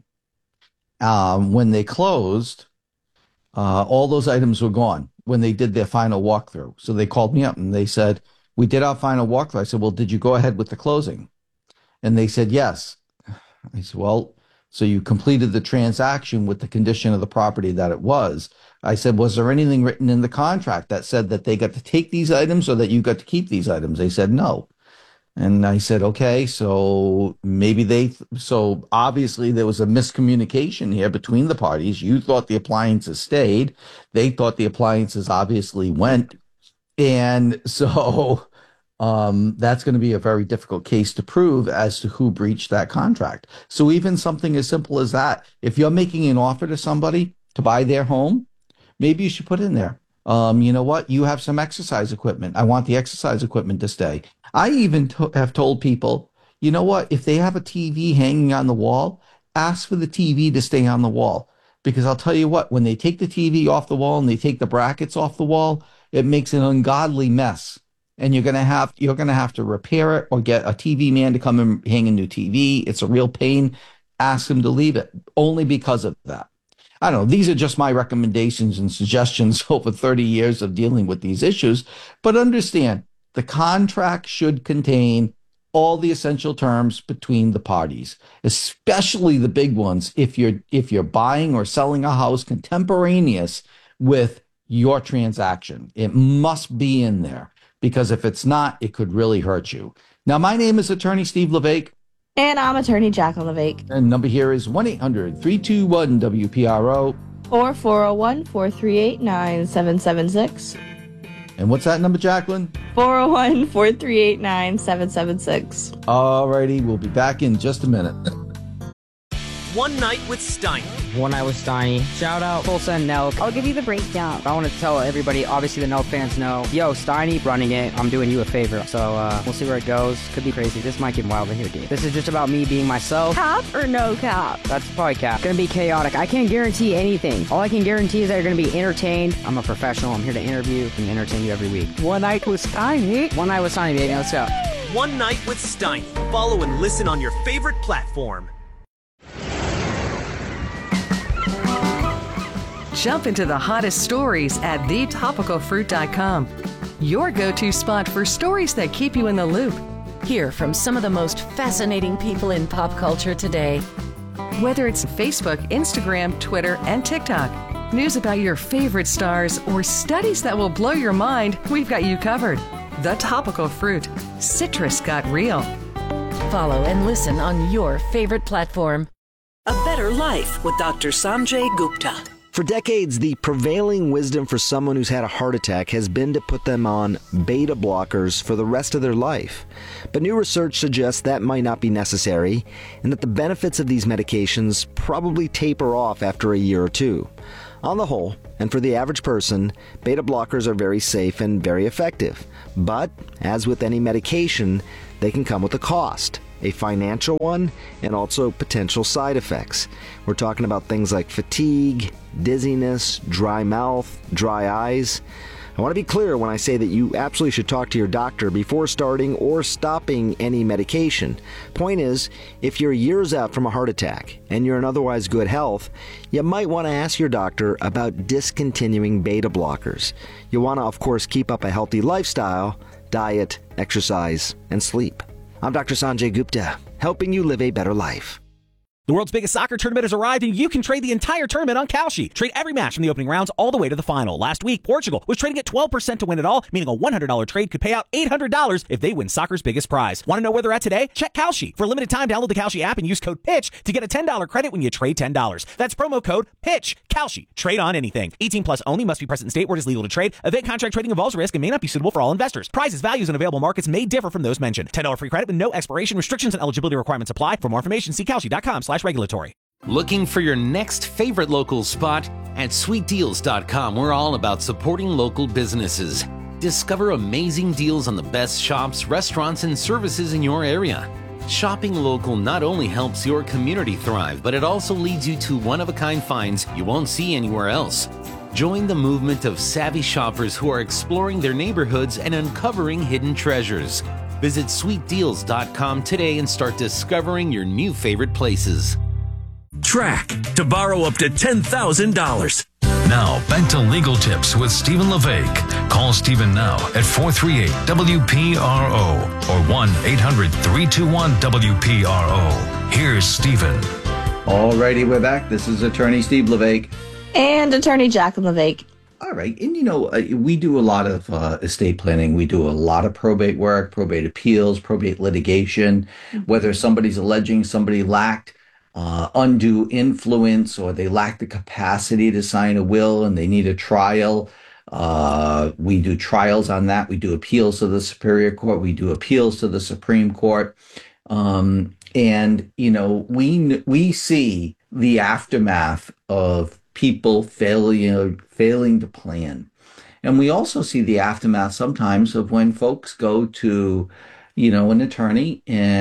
Um, when they closed, uh, all those items were gone when they did their final walkthrough. So they called me up and they said, we did our final walkthrough. I said, well, did you go ahead with the closing? And they said, yes. I said, well, so you completed the transaction with the condition of the property that it was. I said, was there anything written in the contract that said that they got to take these items or that you got to keep these items? They said, no. And I said, okay, so maybe they, so obviously there was a miscommunication here between the parties. You thought the appliances stayed. They thought the appliances obviously went. And so um, that's going to be a very difficult case to prove as to who breached that contract. So even something as simple as that, if you're making an offer to somebody to buy their home, maybe you should put in there, um, you know what, you have some exercise equipment. I want the exercise equipment to stay. I even to- have told people, you know what, if they have a T V hanging on the wall, ask for the T V to stay on the wall. Because I'll tell you what, when they take the T V off the wall and they take the brackets off the wall, it makes an ungodly mess. And you're gonna have you're gonna have to repair it or get a T V man to come and hang a new T V. It's a real pain. Ask them to leave it only because of that. I don't know. These are just my recommendations and suggestions over thirty years of dealing with these issues. But understand, the contract should contain all the essential terms between the parties, especially the big ones. If you're if you're buying or selling a house contemporaneous with your transaction, it must be in there, because if it's not, it could really hurt you. Now, my name is Attorney Steve LeVake. And I'm Attorney Jacqueline LeVake. And number here is one eight hundred three two one W P R O. Or four oh one, four three eight, nine seven seven six. And what's that number, Jacqueline? four oh one, four three eight, nine seven seven six. All righty, we'll be back in just a minute. One Night with Steiny. One Night with Steiny. Shout out Full Send Nelk. I'll give you the breakdown. I want to tell everybody, obviously the Nelk fans know, yo, Steiny running it, I'm doing you a favor. So uh, we'll see where it goes. Could be crazy. This might get wild in here, dude. This is just about me being myself. Cap or no cap? That's probably cap. Gonna be chaotic. I can't guarantee anything. All I can guarantee is that you're gonna be entertained. I'm a professional. I'm here to interview and entertain you every week. One Night with Steiny. One Night with Steiny, baby. Let's go. One Night with Steiny. Follow and listen on your favorite platform. Jump into the hottest stories at the topical fruit dot com. Your go-to spot for stories that keep you in the loop. Hear from some of the most fascinating people in pop culture today. Whether it's Facebook, Instagram, Twitter, and TikTok, news about your favorite stars, or studies that will blow your mind, we've got you covered. The Topical Fruit. Citrus got real. Follow and listen on your favorite platform. A Better Life with Doctor Sanjay Gupta. For decades, the prevailing wisdom for someone who's had a heart attack has been to put them on beta blockers for the rest of their life. But new research suggests that might not be necessary, and that the benefits of these medications probably taper off after a year or two. On the whole, and for the average person, beta blockers are very safe and very effective. But, as with any medication, they can come with a cost. A financial one, and also potential side effects. We're talking about things like fatigue, dizziness, dry mouth, dry eyes. I want to be clear when I say that you absolutely should talk to your doctor before starting or stopping any medication. Point is, if you're years out from a heart attack and you're in otherwise good health, you might want to ask your doctor about discontinuing beta blockers. You'll want to, of course, keep up a healthy lifestyle, diet, exercise, and sleep. I'm Doctor Sanjay Gupta, helping you live a better life. The world's biggest soccer tournament has arrived, and you can trade the entire tournament on Kalshi. Trade every match from the opening rounds all the way to the final. Last week, Portugal was trading at twelve percent to win it all, meaning a one hundred dollars trade could pay out eight hundred dollars if they win soccer's biggest prize. Want to know where they're at today? Check Kalshi. For a limited time, download the Kalshi app and use code PITCH to get a ten dollars credit when you trade ten dollars. That's promo code PITCH. Kalshi. Trade on anything. eighteen plus only. Must be present in state where it is legal to trade. Event contract trading involves risk and may not be suitable for all investors. Prizes, values, and available markets may differ from those mentioned. ten dollars free credit with no expiration. Restrictions and eligibility requirements apply. For more information, see kalshi.com slash regulatory. Looking for your next favorite local spot? At sweet deals dot com, we're all about supporting local businesses. Discover amazing deals on the best shops, restaurants, and services in your area. Shopping local not only helps your community thrive, but it also leads you to one-of-a-kind finds you won't see anywhere else. Join the movement of savvy shoppers who are exploring their neighborhoods and uncovering hidden treasures. Visit sweet deals dot com today and start discovering your new favorite places. Track to borrow up to ten thousand dollars. Now, back to Legal Tips with Stephen LeVake. Call Stephen now at four three eight W P R O or one eight hundred three two one W P R O. Here's Stephen. Alrighty, we're back. This is attorney Steve LeVake. And attorney Jacqueline LeVake. All right. And, you know, uh, we do a lot of uh, estate planning. We do a lot of probate work, probate appeals, probate litigation, whether somebody's alleging somebody lacked Uh, undue influence, or they lack the capacity to sign a will and they need a trial. Uh, we do trials on that. We do appeals to the Superior Court. We do appeals to the Supreme Court. Um, and, you know, we we see the aftermath of people failing, failing to plan. And we also see the aftermath sometimes of when folks go to you know, an attorney,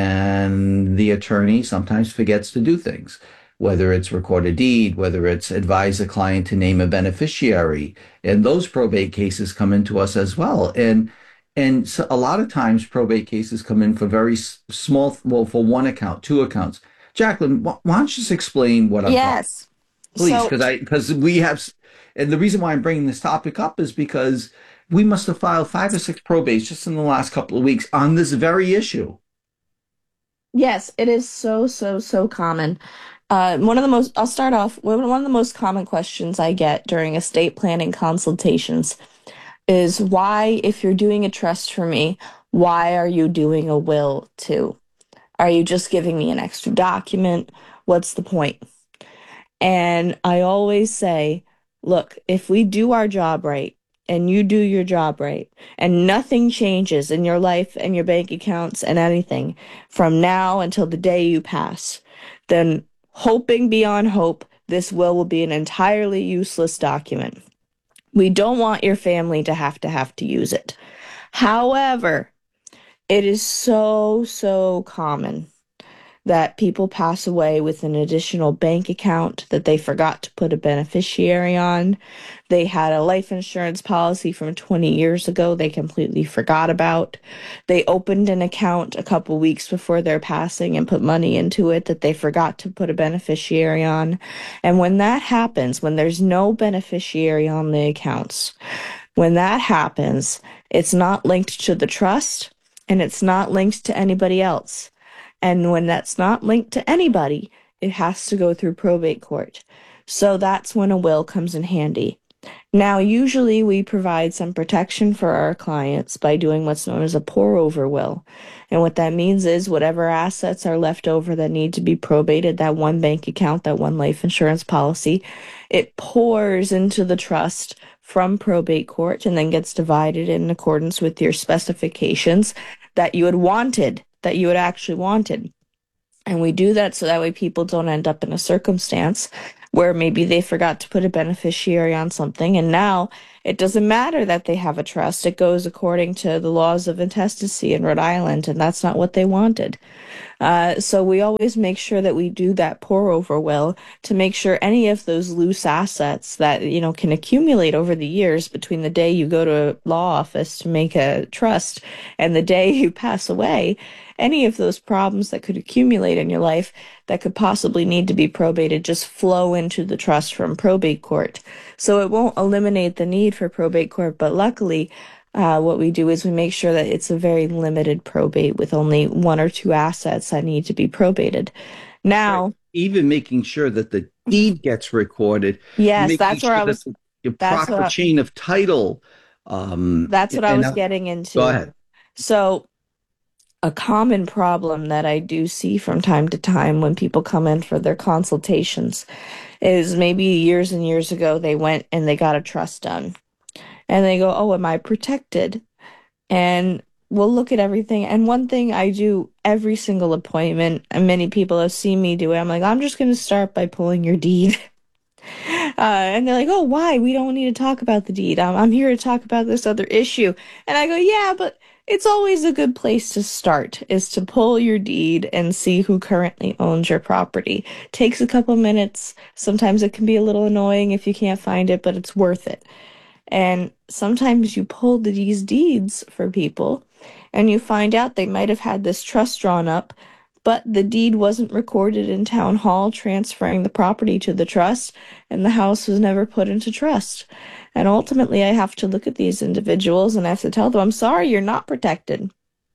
and the attorney sometimes forgets to do things, whether it's record a deed, whether it's advise a client to name a beneficiary. And those probate cases come into us as well. And and so a lot of times probate cases come in for very small, well, for one account, two accounts. Jacqueline, why don't you just explain what I'm yes. talking about? Please, because so, I because we have, and the reason why I'm bringing this topic up is because we must have filed five or six probates just in the last couple of weeks on this very issue. Yes, it is so, so, so common. Uh, one of the most, I'll start off, one of the most common questions I get during estate planning consultations is why, if you're doing a trust for me, why are you doing a will too? Are you just giving me an extra document? What's the point? And I always say, look, if we do our job right, and you do your job right, and nothing changes in your life and your bank accounts and anything from now until the day you pass, then hoping beyond hope, this will will be an entirely useless document. We don't want your family to have to have to use it. However, it is so, so common that people pass away with an additional bank account that they forgot to put a beneficiary on. They had a life insurance policy from twenty years ago they completely forgot about. They opened an account a couple weeks before their passing and put money into it that they forgot to put a beneficiary on. And when that happens, when there's no beneficiary on the accounts, when that happens, it's not linked to the trust and it's not linked to anybody else. And when that's not linked to anybody, it has to go through probate court. So that's when a will comes in handy. Now, usually we provide some protection for our clients by doing what's known as a pour-over will. And what that means is whatever assets are left over that need to be probated, that one bank account, that one life insurance policy, it pours into the trust from probate court and then gets divided in accordance with your specifications that you had wanted, that you had actually wanted. And we do that so that way people don't end up in a circumstance where maybe they forgot to put a beneficiary on something, and now it doesn't matter that they have a trust. It goes according to the laws of intestacy in Rhode Island, and that's not what they wanted. Uh, so we always make sure that we do that pour-over will to make sure any of those loose assets that, you know, can accumulate over the years between the day you go to a law office to make a trust and the day you pass away, any of those problems that could accumulate in your life that could possibly need to be probated just flow into the trust from probate court. So it won't eliminate the need for probate court, but luckily uh, what we do is we make sure that it's a very limited probate with only one or two assets that need to be probated. Now, right. Even making sure that the deed gets recorded. Yes, that's where sure I was. The, the that's proper what I, chain of title. Um, that's what I was I, getting into. Go ahead. So a common problem that I do see from time to time when people come in for their consultations is maybe years and years ago they went and they got a trust done. And they go, oh, am I protected? And we'll look at everything. And one thing I do every single appointment, and many people have seen me do it, I'm like, I'm just going to start by pulling your deed. Uh, and they're like, oh, why? We don't need to talk about the deed. I'm, I'm here to talk about this other issue. And I go, yeah, but it's always a good place to start, is to pull your deed and see who currently owns your property. Takes a couple minutes. Sometimes it can be a little annoying if you can't find it, but it's worth it. And sometimes you pull these deeds for people and you find out they might have had this trust drawn up, but the deed wasn't recorded in town hall transferring the property to the trust, and the house was never put into trust. And ultimately, I have to look at these individuals and I have to tell them, I'm sorry, you're not protected.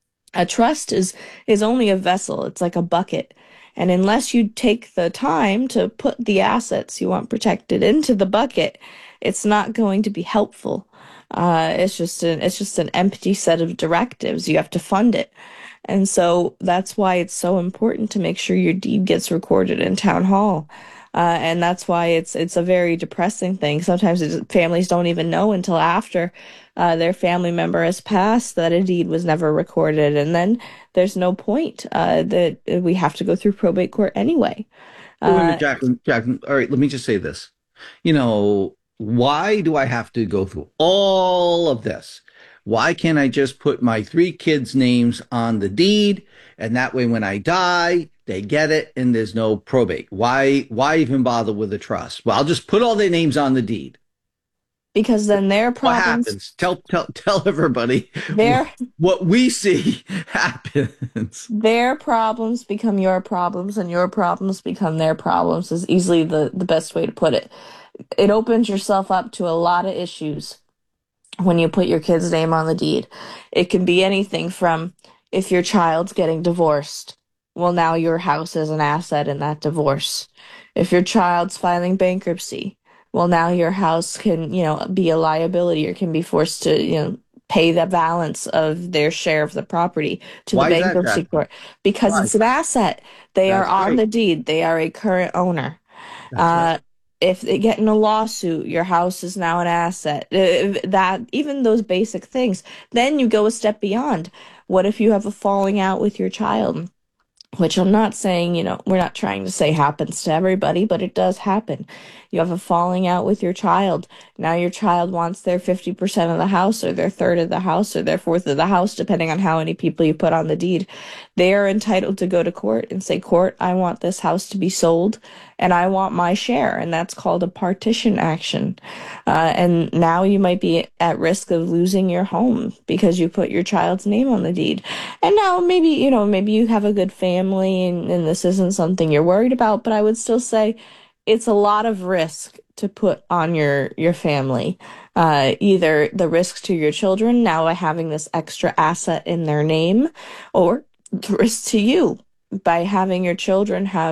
A trust is, is only a vessel. It's like a bucket. And unless you take the time to put the assets you want protected into the bucket, it's not going to be helpful. Uh, it's just an, it's just an empty set of directives. You have to fund it. And so that's why it's so important to make sure your deed gets recorded in town hall. Uh, and that's why it's it's a very depressing thing. Sometimes it's, families don't even know until after uh, their family member has passed that a deed was never recorded. And then there's no point uh, that we have to go through probate court anyway. Uh, Wait a minute, Uh, Jacqueline, Jacqueline, all right, let me just say this. You know, why do I have to go through all of this? Why can't I just put my three kids' names on the deed, and that way when I die, they get it and there's no probate? Why why even bother with a trust? Well, I'll just put all their names on the deed. Because then their problems... What happens? Tell tell tell everybody their, what we see happens. Their problems become your problems, and your problems become their problems is easily the, the best way to put it. It opens yourself up to a lot of issues when you put your kid's name on the deed. It can be anything from if your child's getting divorced, well, now your house is an asset in that divorce. If your child's filing bankruptcy, well, now your house can, you know, be a liability or can be forced to, you know, pay the balance of their share of the property to Why the is that, bankruptcy Jack? court. Because Why? it's an asset. They That's are on right. the deed. They are a current owner. That's Uh, right. If they get in a lawsuit, your house is now an asset. Uh, That even those basic things. Then you go a step beyond. What if you have a falling out with your child? Which I'm not saying, you know, we're not trying to say happens to everybody, but it does happen. You have a falling out with your child. Now your child wants their fifty percent of the house or their third of the house or their fourth of the house, depending on how many people you put on the deed. They are entitled to go to court and say, court, I want this house to be sold and I want my share. And that's called a partition action. Uh, and now you might be at risk of losing your home because you put your child's name on the deed. And now maybe, you know, maybe you have a good family and, and this isn't something you're worried about, but I would still say it's a lot of risk to put on your, your family. Uh, either the risks to your children now by having this extra asset in their name, or the risk to you by having your children have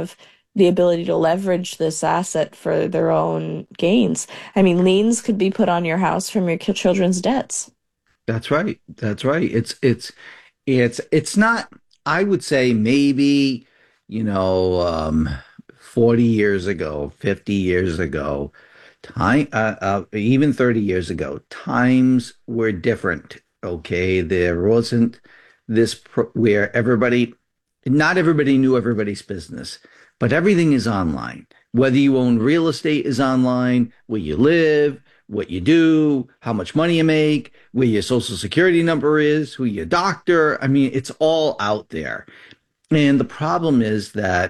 the ability to leverage this asset for their own gains. I mean, liens could be put on your house from your children's debts. That's right. That's right. It's it's it's it's not. I would say maybe you know um, forty years ago, fifty years ago, time uh, uh, even thirty years ago, times were different. Okay, there wasn't this pro- where everybody, not everybody knew everybody's business. But everything is online. Whether you own real estate is online, where you live, what you do, how much money you make, where your social security number is, who your doctor. I mean, it's all out there. And the problem is that